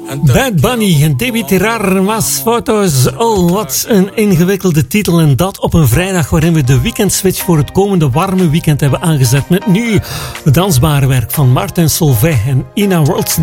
Bad Bunny en David Tirar, Mas Fotos. Oh, wat een ingewikkelde titel. En dat op een vrijdag waarin we de weekendswitch voor het komende warme weekend hebben aangezet. Met nu het dansbare werk van Martin Solveig en Ina Wroldsen.